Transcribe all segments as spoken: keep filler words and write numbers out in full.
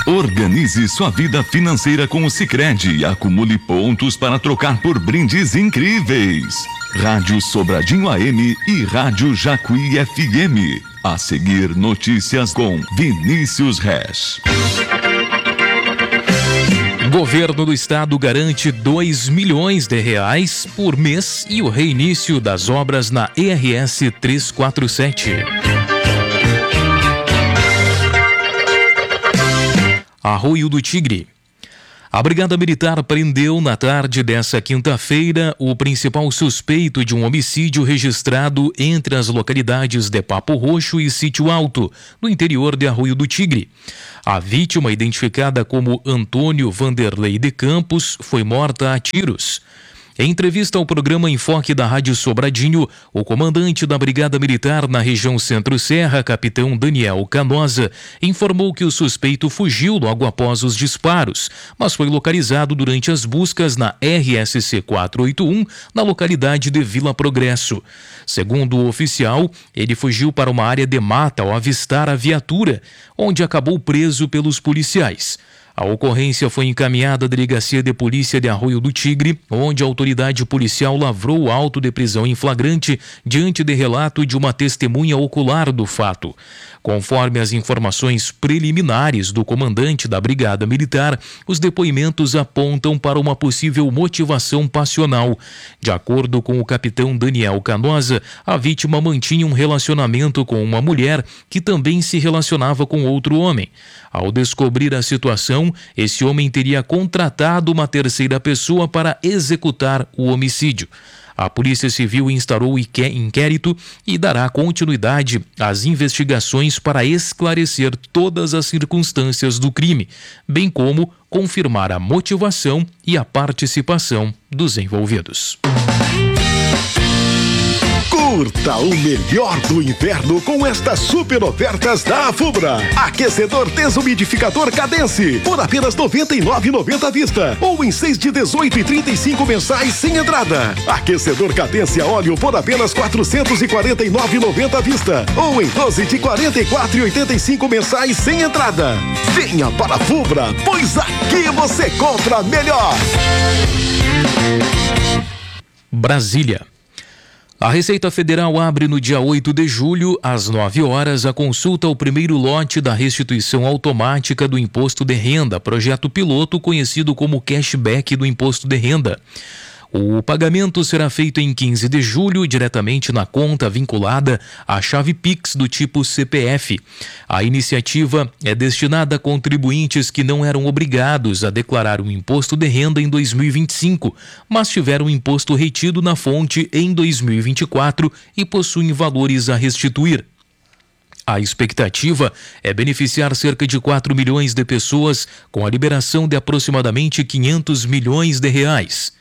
Organize sua vida financeira com o Sicredi e acumule pontos para trocar por brindes incríveis. Rádio Sobradinho A M e Rádio Jacuí F M. A seguir, notícias com Vinícius Resch. Governo do Estado garante dois milhões de reais por mês e o reinício das obras na E R S trezentos e quarenta e sete. Arroio do Tigre. A Brigada Militar prendeu na tarde dessa quinta-feira o principal suspeito de um homicídio registrado entre as localidades de Papo Roxo e Sítio Alto, no interior de Arroio do Tigre. A vítima, identificada como Antônio Vanderlei de Campos, foi morta a tiros. Em entrevista ao programa Enfoque da Rádio Sobradinho, o comandante da Brigada Militar na região Centro-Serra, capitão Daniel Canosa, informou que o suspeito fugiu logo após os disparos, mas foi localizado durante as buscas na R S C quatrocentos e oitenta e um, na localidade de Vila Progresso. Segundo o oficial, ele fugiu para uma área de mata ao avistar a viatura, onde acabou preso pelos policiais. A ocorrência foi encaminhada à Delegacia de Polícia de Arroio do Tigre, onde a autoridade policial lavrou o auto de prisão em flagrante diante de relato de uma testemunha ocular do fato. Conforme as informações preliminares do comandante da Brigada Militar, os depoimentos apontam para uma possível motivação passional. De acordo com o capitão Daniel Canosa, a vítima mantinha um relacionamento com uma mulher que também se relacionava com outro homem. Ao descobrir a situação, esse homem teria contratado uma terceira pessoa para executar o homicídio. A Polícia Civil instaurou inquérito e dará continuidade às investigações para esclarecer todas as circunstâncias do crime, bem como confirmar a motivação e a participação dos envolvidos. Curta o melhor do inverno com estas super ofertas da Fubra. Aquecedor desumidificador Cadence por apenas noventa e nove reais e noventa centavos à vista ou em seis de dezoito e trinta e cinco mensais sem entrada. Aquecedor Cadence a óleo por apenas quatrocentos e quarenta e nove reais e noventa centavos à vista ou em doze de quarenta e quatro reais e oitenta e cinco mensais sem entrada. Venha para a Fubra, pois aqui você compra melhor. Brasília. A Receita Federal abre no dia oito de julho, às nove horas, a consulta ao primeiro lote da restituição automática do Imposto de Renda, projeto piloto conhecido como cashback do Imposto de Renda. O pagamento será feito em quinze de julho, diretamente na conta vinculada à chave Pix do tipo C P F. A iniciativa é destinada a contribuintes que não eram obrigados a declarar o imposto de renda em dois mil e vinte e cinco, mas tiveram o imposto retido na fonte em dois mil e vinte e quatro e possuem valores a restituir. A expectativa é beneficiar cerca de quatro milhões de pessoas com a liberação de aproximadamente quinhentos milhões de reais.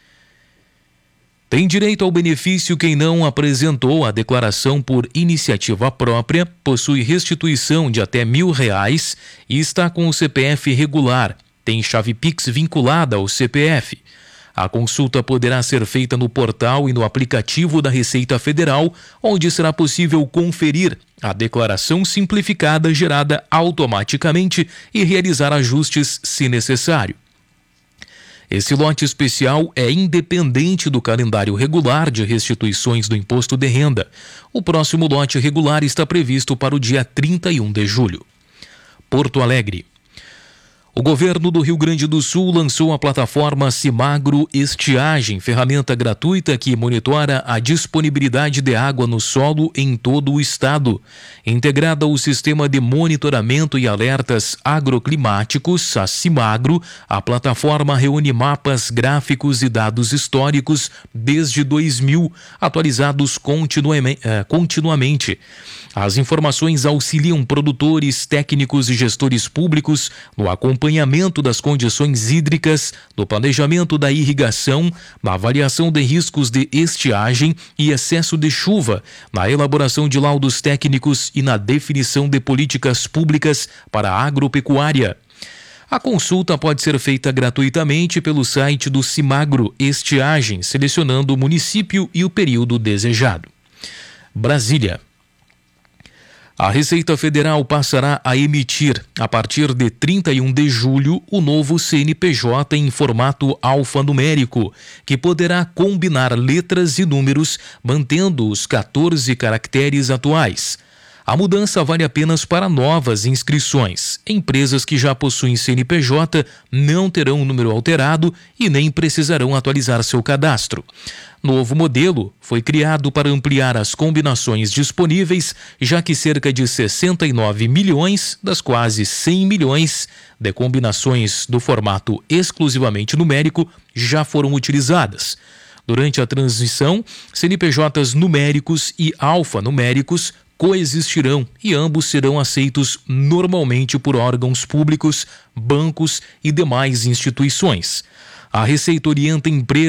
Tem direito ao benefício quem não apresentou a declaração por iniciativa própria, possui restituição de até mil reais e está com o C P F regular, tem chave Pix vinculada ao C P F. A consulta poderá ser feita no portal e no aplicativo da Receita Federal, onde será possível conferir a declaração simplificada gerada automaticamente e realizar ajustes se necessário. Esse lote especial é independente do calendário regular de restituições do Imposto de Renda. O próximo lote regular está previsto para o dia trinta e um de julho. Porto Alegre. O governo do Rio Grande do Sul lançou a plataforma Cimagro Estiagem, ferramenta gratuita que monitora a disponibilidade de água no solo em todo o estado. Integrada ao sistema de monitoramento e alertas agroclimáticos, a Cimagro, a plataforma reúne mapas, gráficos e dados históricos desde dois mil, atualizados continuamente. As informações auxiliam produtores, técnicos e gestores públicos no acompanhamento das condições hídricas, no planejamento da irrigação, na avaliação de riscos de estiagem e excesso de chuva, na elaboração de laudos técnicos e na definição de políticas públicas para a agropecuária. A consulta pode ser feita gratuitamente pelo site do Cimagro Estiagem, selecionando o município e o período desejado. Brasília. A Receita Federal passará a emitir, a partir de trinta e um de julho, o novo C N P J em formato alfanumérico, que poderá combinar letras e números, mantendo os quatorze caracteres atuais. A mudança vale apenas para novas inscrições. Empresas que já possuem C N P J não terão o número alterado e nem precisarão atualizar seu cadastro. Novo modelo foi criado para ampliar as combinações disponíveis, já que cerca de sessenta e nove milhões das quase cem milhões de combinações do formato exclusivamente numérico já foram utilizadas. Durante a transição, C N P Js numéricos e alfanuméricos coexistirão e ambos serão aceitos normalmente por órgãos públicos, bancos e demais instituições. A Receita orienta empresas